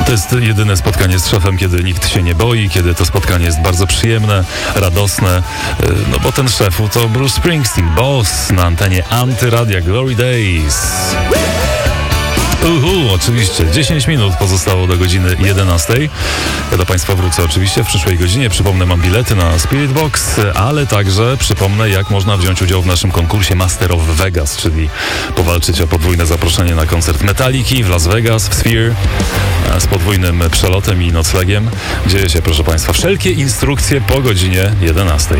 To jest jedyne spotkanie z szefem, kiedy nikt się nie boi, kiedy to spotkanie jest bardzo przyjemne, radosne, no bo ten szefu to Bruce Springsteen, boss na antenie Antyradia Glory Days. Oczywiście, 10 minut pozostało do godziny 11. Ja do Państwa wrócę oczywiście w przyszłej godzinie. Przypomnę, mam bilety na Spirit Box, ale także przypomnę, jak można wziąć udział w naszym konkursie Master of Vegas, czyli powalczyć o podwójne zaproszenie na koncert Metaliki w Las Vegas, w Sphere, z podwójnym przelotem i noclegiem. Dzieje się, proszę Państwa, wszelkie instrukcje po godzinie 11.